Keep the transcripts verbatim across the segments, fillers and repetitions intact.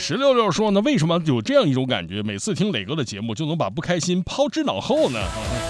石榴榴说呢，为什么有这样一种感觉，每次听磊哥的节目就能把不开心抛之脑后呢？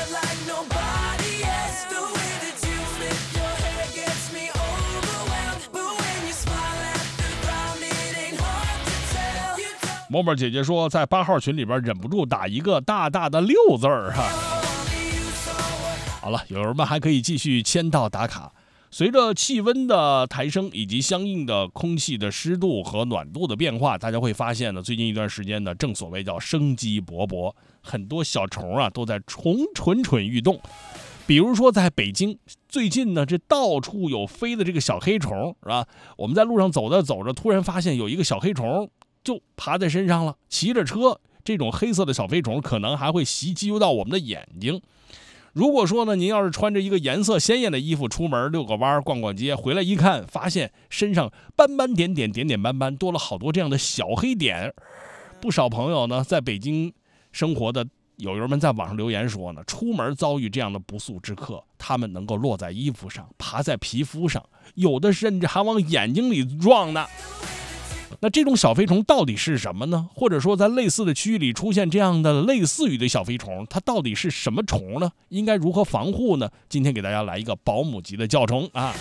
默默姐姐说，在八号群里边忍不住打一个大大的六字儿哈。好了，友人们还可以继续签到打卡。随着气温的抬升以及相应的空气的湿度和暖度的变化，大家会发现呢，最近一段时间呢，正所谓叫生机勃勃，很多小虫啊都在虫蠢蠢欲动。比如说在北京，最近呢，这到处有飞的这个小黑虫，是吧？我们在路上走着走着，突然发现有一个小黑虫就爬在身上了。骑着车，这种黑色的小飞虫可能还会袭击到我们的眼睛。如果说呢，您要是穿着一个颜色鲜艳的衣服出门遛个弯逛逛街，回来一看，发现身上斑斑点点点点斑斑多了好多这样的小黑点。不少朋友呢在北京生活的友人们在网上留言说呢，出门遭遇这样的不速之客，他们能够落在衣服上，爬在皮肤上，有的甚至还往眼睛里撞呢。那这种小飞虫到底是什么呢？或者说在类似的区域里出现这样的类似于的小飞虫，它到底是什么虫呢？应该如何防护呢？今天给大家来一个保姆级的教程啊！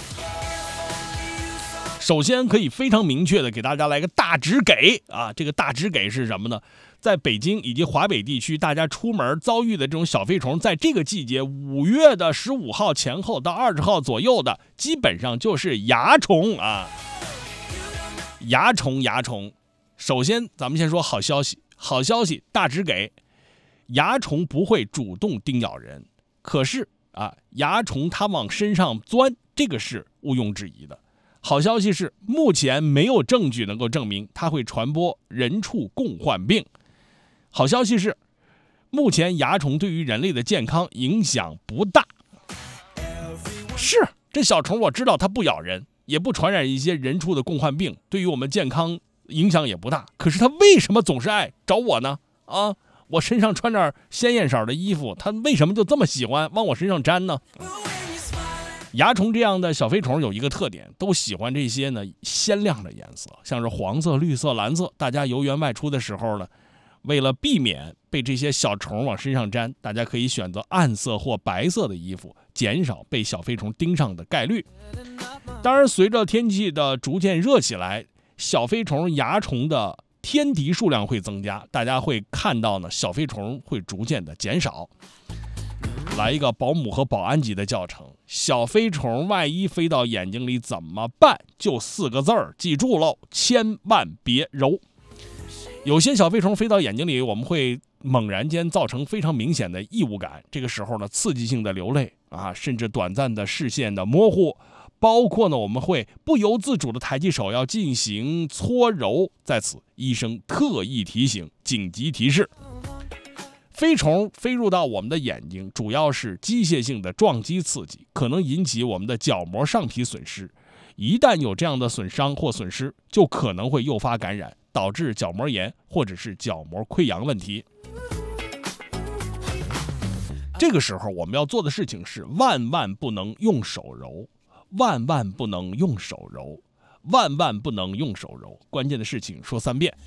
首先可以非常明确的给大家来个大指给啊！这个大指给是什么呢？在北京以及华北地区，大家出门遭遇的这种小飞虫，在这个季节，五月的十五号前后到二十号左右的，基本上就是蚜虫啊。蚜虫，蚜虫。首先，咱们先说好消息。好消息，大指给，蚜虫不会主动叮咬人。可是啊，蚜虫它往身上钻，这个是毋庸置疑的。好消息是，目前没有证据能够证明它会传播人畜共患病。好消息是，目前蚜虫对于人类的健康影响不大。是，这小虫我知道它不咬人，也不传染一些人畜的共患病，对于我们健康影响也不大。可是它为什么总是爱找我呢？啊，我身上穿点鲜艳色的衣服，它为什么就这么喜欢往我身上粘呢？蚜虫这样的小飞虫有一个特点，都喜欢这些呢鲜亮的颜色，像是黄色、绿色、蓝色。大家游园外出的时候呢，为了避免被这些小虫往身上粘，大家可以选择暗色或白色的衣服，减少被小飞虫盯上的概率。当然，随着天气的逐渐热起来，小飞虫、蚜虫的天敌数量会增加，大家会看到呢，小飞虫会逐渐的减少。来一个保姆和保安级的教程，小飞虫万一飞到眼睛里怎么办？就四个字儿，记住喽，千万别揉。有些小飞虫飞到眼睛里，我们会猛然间造成非常明显的异物感，这个时候呢，刺激性的流泪啊，甚至短暂的视线的模糊，包括呢，我们会不由自主的抬起手要进行搓揉。在此，医生特意提醒，紧急提示。飞虫飞入到我们的眼睛，主要是机械性的撞击刺激，可能引起我们的角膜上皮损失。一旦有这样的损伤或损失，就可能会诱发感染，导致角膜炎或者是角膜溃疡问题。这个时候我们要做的事情是万万不能用手揉，万万不能用手揉，万万不能用手揉。关键的事情说三遍。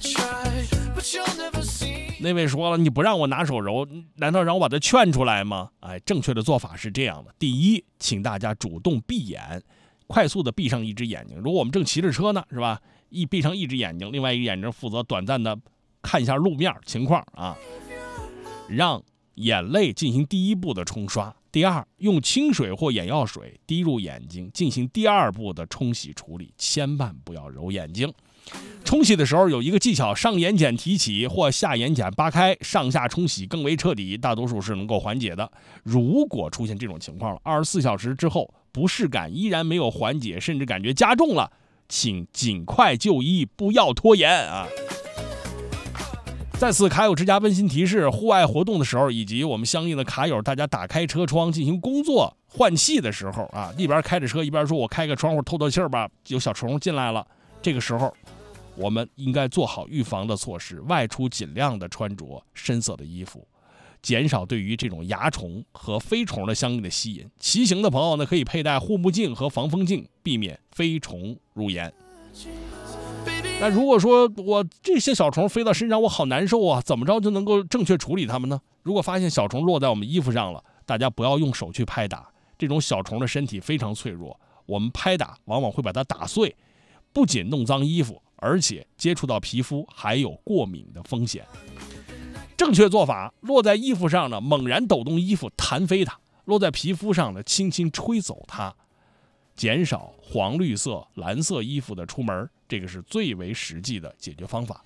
那位说了，你不让我拿手揉，难道让我把它劝出来吗？哎，正确的做法是这样的：第一，请大家主动闭眼，快速的闭上一只眼睛。如果我们正骑着车呢，是吧？一闭上一只眼睛，另外一只眼睛负责短暂的看一下路面情况啊，让眼泪进行第一步的冲刷。第二，用清水或眼药水滴入眼睛，进行第二步的冲洗处理，千万不要揉眼睛。冲洗的时候有一个技巧，上眼睑提起或下眼睑扒开，上下冲洗更为彻底，大多数是能够缓解的。如果出现这种情况了，二十四小时之后不适感依然没有缓解，甚至感觉加重了，请尽快就医，不要拖延啊！在此，卡友之家温馨提示：户外活动的时候，以及我们相应的卡友，大家打开车窗进行工作换气的时候啊，一边开着车一边说我开个窗户透透气儿吧，有小虫进来了。这个时候我们应该做好预防的措施，外出尽量的穿着深色的衣服，减少对于这种蚜虫和飞虫的相应的吸引。骑行的朋友呢，可以佩戴护目镜和防风镜，避免飞虫入眼。 那如果说我这些小虫飞到身上，我好难受啊，怎么着就能够正确处理它们呢？如果发现小虫落在我们衣服上了，大家不要用手去拍打，这种小虫的身体非常脆弱，我们拍打往往会把它打碎，不仅弄脏衣服，而且接触到皮肤还有过敏的风险。正确做法，落在衣服上呢，猛然抖动衣服弹飞它；落在皮肤上呢，轻轻吹走它。减少黄绿色、蓝色衣服的出门，这个是最为实际的解决方法。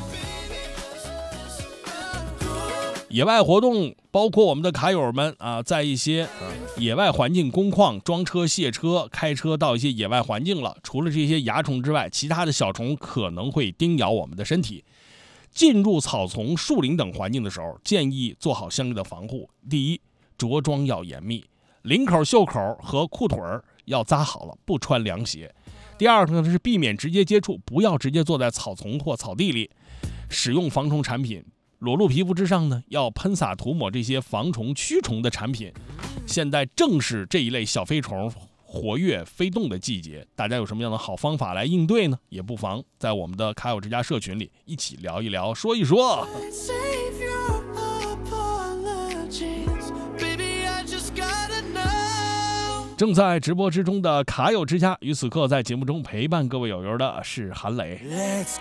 野外活动包括我们的卡友们啊，在一些、呃、野外环境工况装车、卸车、开车到一些野外环境了，除了这些蚜虫之外，其他的小虫可能会叮咬我们的身体。进入草丛、树林等环境的时候，建议做好相应的防护。第一，着装要严密，领口、袖口和裤腿要扎好了，不穿凉鞋。第二个呢是避免直接接触，不要直接坐在草丛或草地里。使用防虫产品，裸露皮肤之上呢，要喷洒涂抹这些防虫驱虫的产品。现在正是这一类小飞虫活跃飞动的季节，大家有什么样的好方法来应对呢？也不妨在我们的卡友之家社群里一起聊一聊，说一说。正在直播之中的卡友之家，于此刻在节目中陪伴各位友友的是韩磊。Let's